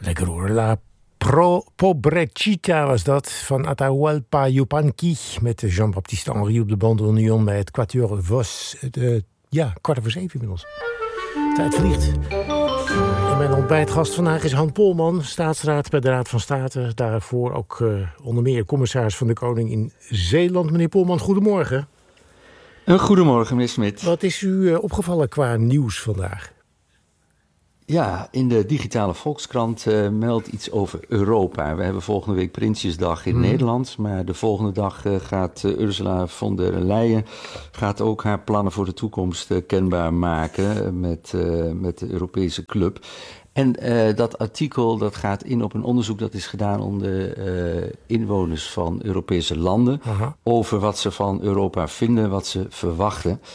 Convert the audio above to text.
Lekker hoor. La Pobrecita was dat, van Atahualpa Yupanqui, met Jean-Baptiste Henry op de bandoneon bij het Quatuor Vos. 6:15 inmiddels. Tijd vliegt. En mijn ontbijtgast vandaag is Han Polman, staatsraad bij de Raad van State. Daarvoor ook onder meer commissaris van de Koning in Zeeland. Meneer Polman, goedemorgen. Goedemorgen, meneer Smit. Wat is u opgevallen qua nieuws vandaag? Ja, in de digitale Volkskrant meldt iets over Europa. We hebben volgende week Prinsjesdag in Nederland. Maar de volgende dag gaat Ursula von der Leyen gaat ook haar plannen voor de toekomst kenbaar maken met de Europese club. En dat artikel dat gaat in op een onderzoek dat is gedaan onder inwoners van Europese landen. Aha. Over wat ze van Europa vinden, wat ze verwachten.